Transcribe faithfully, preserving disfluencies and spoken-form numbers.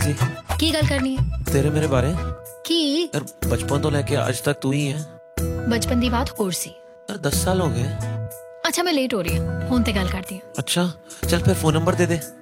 जी की गल करनी है तेरे मेरे बारे की यार बचपन तो लेके आज तक तू ही है बचपन दी बात होर सी। यार दस साल हो गए। अच्छा मैं लेट हो रही हूँ, हुण ते गल करदी हूँ। अच्छा चल फिर फोन नंबर दे दे।